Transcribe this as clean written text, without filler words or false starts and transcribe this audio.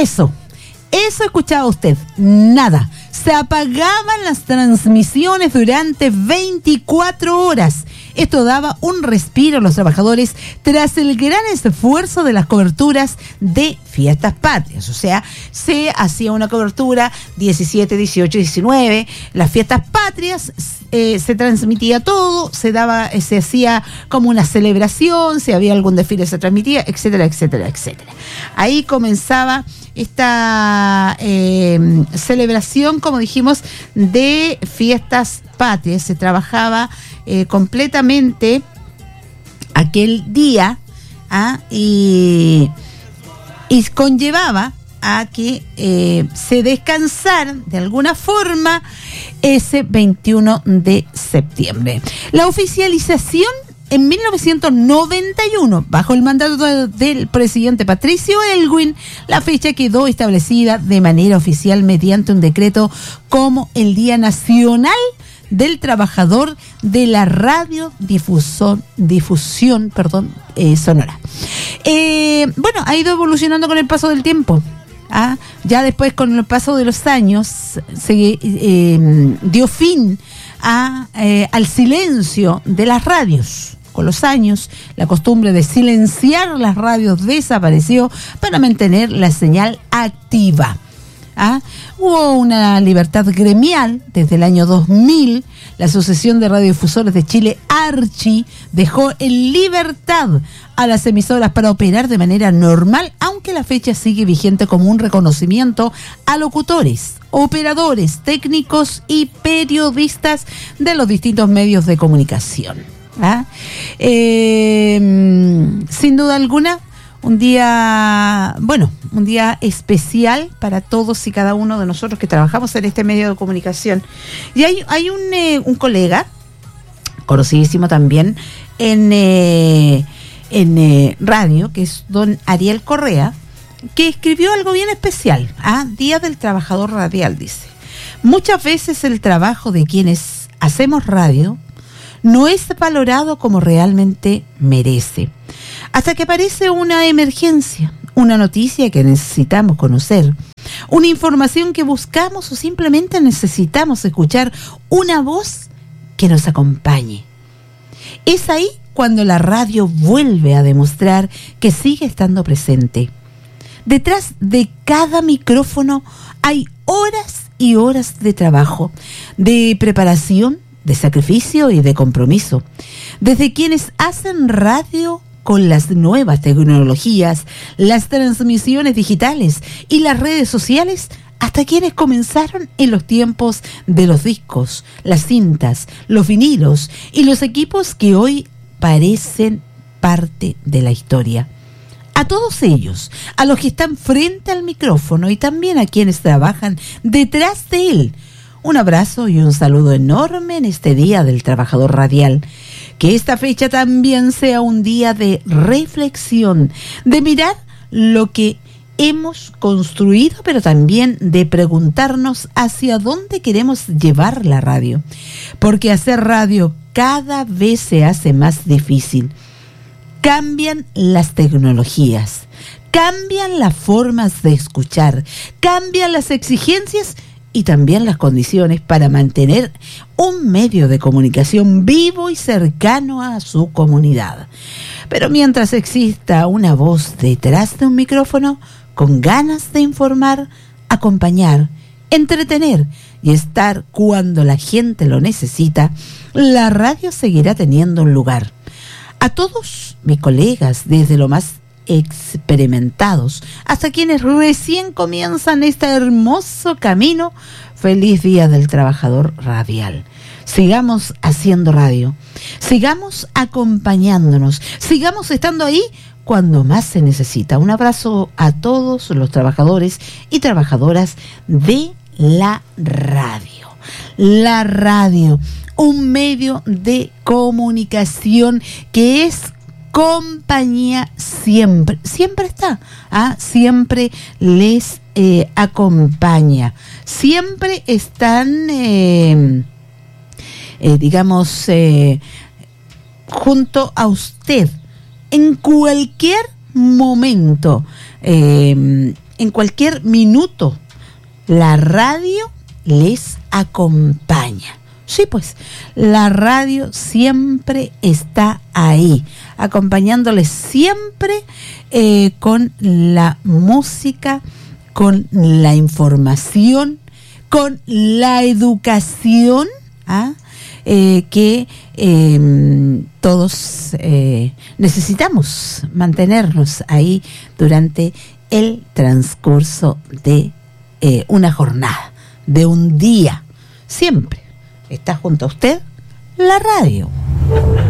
Eso escuchaba usted, nada. Se apagaban las transmisiones durante 24 horas. Esto daba un respiro a los trabajadores tras el gran esfuerzo de las coberturas de fiestas patrias. O sea, se hacía una cobertura 17, 18, 19, las fiestas patrias, se transmitía todo, se hacía como una celebración, si había algún desfile se transmitía, etcétera, etcétera, etcétera. Ahí comenzaba esta celebración, como dijimos, de fiestas patrias. Se trabajaba completamente aquel día y conllevaba a que se descansara de alguna forma ese 21 de septiembre. La oficialización en 1991, bajo el mandato del presidente Patricio Aylwin, la fecha quedó establecida de manera oficial mediante un decreto como el Día Nacional del Trabajador de la Radiodifusión Sonora. Bueno, ha ido evolucionando con el paso del tiempo. Ya después, con el paso de los años, se dio fin al silencio de las radios. Con los años, la costumbre de silenciar las radios desapareció para mantener la señal activa. Hubo una libertad gremial desde el año 2000. La Asociación de Radiodifusores de Chile, ARCHI, dejó en libertad a las emisoras para operar de manera normal, aunque la fecha sigue vigente como un reconocimiento a locutores, operadores, técnicos y periodistas de los distintos medios de comunicación. Sin duda alguna, un día especial para todos y cada uno de nosotros que trabajamos en este medio de comunicación. Y hay un colega, conocidísimo también en radio, que es don Ariel Correa, que escribió algo bien especial. Día del Trabajador Radial, dice: muchas veces el trabajo de quienes hacemos radio no es valorado como realmente merece, hasta que aparece una emergencia, una noticia que necesitamos conocer, una información que buscamos o simplemente necesitamos escuchar una voz que nos acompañe. Es ahí cuando la radio vuelve a demostrar que sigue estando presente. Detrás de cada micrófono hay horas y horas de trabajo, de preparación, de sacrificio y de compromiso. Desde quienes hacen radio con las nuevas tecnologías, las transmisiones digitales y las redes sociales, hasta quienes comenzaron en los tiempos de los discos, las cintas, los vinilos y los equipos que hoy parecen parte de la historia. A todos ellos, a los que están frente al micrófono y también a quienes trabajan detrás de él, un abrazo y un saludo enorme en este Día del Trabajador Radial. Que esta fecha también sea un día de reflexión, de mirar lo que hemos construido, pero también de preguntarnos hacia dónde queremos llevar la radio. Porque hacer radio cada vez se hace más difícil. Cambian las tecnologías, cambian las formas de escuchar, cambian las exigencias y también las condiciones para mantener un medio de comunicación vivo y cercano a su comunidad. Pero mientras exista una voz detrás de un micrófono, con ganas de informar, acompañar, entretener y estar cuando la gente lo necesita, la radio seguirá teniendo un lugar. A todos mis colegas, desde lo más experimentados hasta quienes recién comienzan este hermoso camino, feliz Día del Trabajador Radial. Sigamos haciendo radio, sigamos acompañándonos, sigamos estando ahí cuando más se necesita. Un abrazo a todos los trabajadores y trabajadoras de la radio. La radio, un medio de comunicación que es compañía siempre está, siempre les acompaña, siempre están, junto a usted en cualquier momento. en cualquier minuto, la radio les acompaña. Sí, pues, la radio siempre está ahí, acompañándoles siempre con la música, con la información, con la educación, que todos necesitamos mantenernos ahí durante el transcurso de una jornada, de un día. Siempre está junto a usted la radio.